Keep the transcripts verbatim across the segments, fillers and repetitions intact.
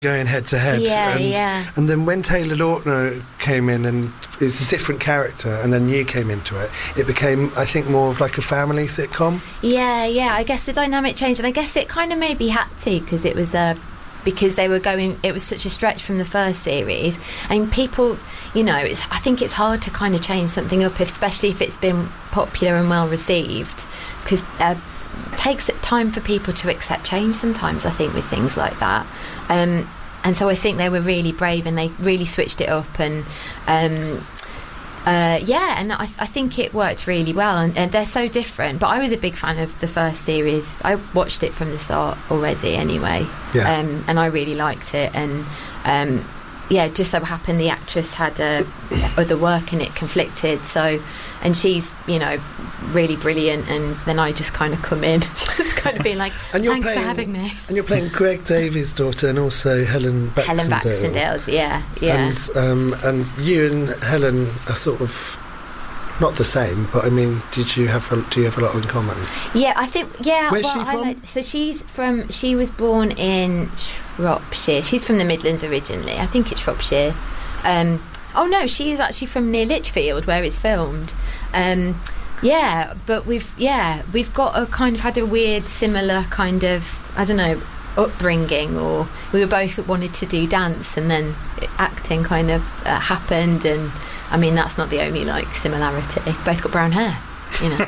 going head to head. Yeah, and, yeah. And then when Taylor Lautner came in and is a different character, and then you came into it, it became, I think, more of like a family sitcom. Yeah, yeah. I guess the dynamic changed, and I guess it kind of maybe had to because it was a. Uh, because they were going, it was such a stretch from the first series, and people, you know, it's, I think it's hard to kind of change something up, especially if it's been popular and well received, because uh, it takes time for people to accept change sometimes, I think, with things like that. Um, and so I think they were really brave, and they really switched it up, and um, Uh, yeah, and I, I think it worked really well, and, and they're so different. But I was a big fan of the first series. I watched it from the start already anyway, yeah. um, and I really liked it. And um, yeah, it just so happened the actress had uh, other work and it conflicted. So, and she's, you know, really brilliant, and then I just kind of come in, just kind of being like, and you're thanks playing, for having me. And you're playing Greg Davies' daughter, and also Helen Baxendale. Helen Baxendale's, yeah, yeah. And, um, and you and Helen are sort of not the same, but I mean, did you have a, do you have a lot in common? Yeah, I think, yeah. Where's well, she I from? like, so she's from, she was born in Shropshire. She's from the Midlands originally. I think it's Shropshire. Um, oh no, she is actually from near Lichfield, where it's filmed. Um, yeah, but we've yeah we've got a kind of had a weird similar kind of, I don't know, upbringing, or we were both wanted to do dance, and then acting kind of uh, happened, and I mean that's not the only like similarity. Both got brown hair, you know.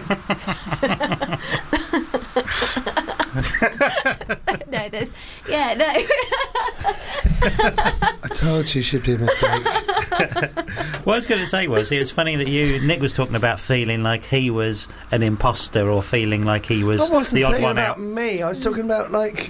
no, there's yeah no. I told you she'd be a mistake. What I was going to say was, it was funny that you, Nick was talking about feeling like he was an imposter, or feeling like he was I wasn't the odd saying one about out. me. I was talking about like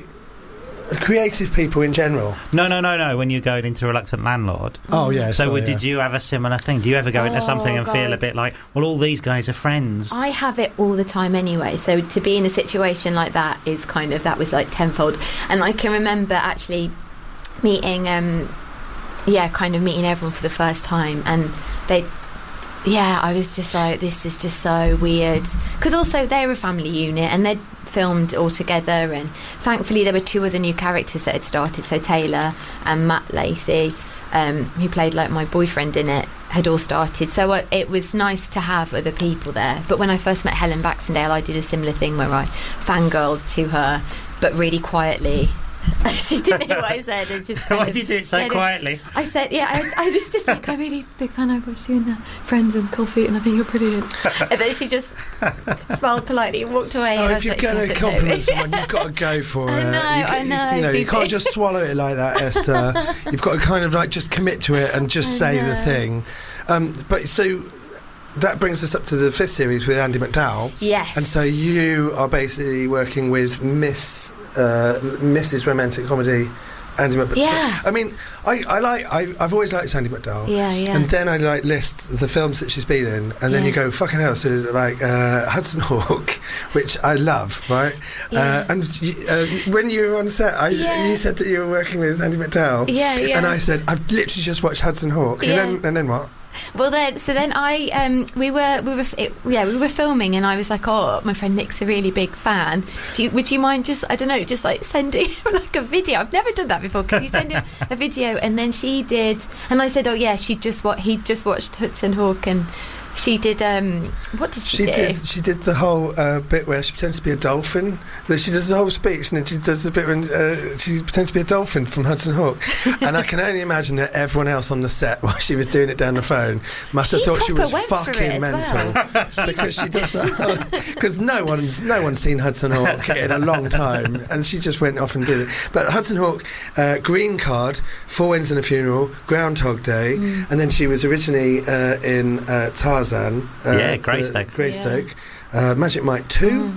creative people in general. No, no, no, no. When you're going into Reluctant Landlord. Oh yeah. So sorry, did yeah. you have a similar thing? Do you ever go into Oh, something and feel a God. bit like, well, all these guys are friends? I have it all the time anyway, so to be in a situation like that is kind of, that was like tenfold. And I can remember actually meeting um yeah kind of meeting everyone for the first time, and they yeah I was just like, this is just so weird, because also they're a family unit and they'd filmed all together, and thankfully there were two other new characters that had started, so Taylor and Matt Lacey, um, who played like my boyfriend in it, had all started, so uh, it was nice to have other people there. But when I first met Helen Baxendale, I did a similar thing where I fangirled to her, but really quietly. She didn't hear what I said, and just kind Why of did you do it so said quietly? I said, yeah, I, I was just like, I'm really big fan. I watched you and uh, Friends and Coffee, and I think you're brilliant. And then she just smiled politely and walked away. Oh, and I if was you're like, going she to doesn't know compliment me. someone, you've got to go for I it. know, you, I know, You, you know, you Phoebe. can't just swallow it like that, Esther. You've got to kind of like just commit to it and just I say the know. thing. Um, but so that brings us up to the fifth series with Andie MacDowell. Yes. And so you are basically working with Miss uh, Missus Romantic Comedy, Andie MacDowell. Yeah. I mean, I, I like. I, I've always liked Andie MacDowell. Yeah, yeah. And then I like list the films that she's been in, and then Yeah. you go, fucking hell. So like uh, Hudson Hawk, which I love, right? Yeah. Uh, and you, uh, when you were on set, I, Yeah. you said that you were working with Andie MacDowell. Yeah, yeah. And I said, I've literally just watched Hudson Hawk. Yeah. And then, and then what? Well, then, so then I, um, we were, we were, it, yeah, we were filming, and I was like, oh, my friend Nick's a really big fan. Do you, would you mind just, I don't know, just like sending him like a video? I've never done that before. Can you send him a video? And then she did, and I said, oh yeah, she just what he just watched Hudson Hawk, and she did. Um, what did she, She do? did. She did the whole uh, bit where she pretends to be a dolphin. She does the whole speech, and then she does the bit when uh, she pretends to be a dolphin from Hudson Hawk. And I can only imagine that everyone else on the set, while she was doing it down the phone, must have She thought she proper was went for it fucking as mental well. because she does that. Because no one's no one's seen Hudson Hawk in a long time, and she just went off and did it. But Hudson Hawk, uh, Green Card, Four Winds and a Funeral, Groundhog Day, Mm. and then she was originally uh, in uh, Tarzan. Uh, Yeah, for Greystoke. Greystoke. Uh, Magic Mike two. Mm.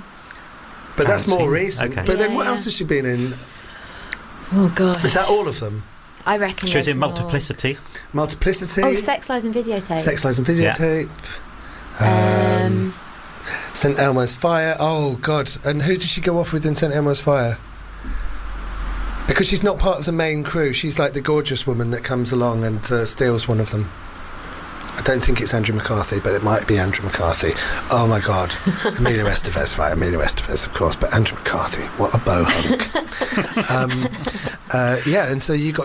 But that's Haven't more seen- recent. okay. But then Yeah, what yeah. else has she been in? Oh god, Is that all of them? I reckon She was there's in more. Multiplicity. Multiplicity, Oh, Sex, Lies and Videotape. Sex, Lies and Videotape, Um, um, Saint Elmo's Fire. Oh God! And who did she go off with in Saint Elmo's Fire? Because she's not part of the main crew. She's like the gorgeous woman that comes along and uh, steals one of them. don't think it's Andrew McCarthy, but it might be Andrew McCarthy. Oh my God, Emilio Estevez, right? Emilio Estevez, of course, but Andrew McCarthy, what a bow hunk. um, uh, yeah, and so you got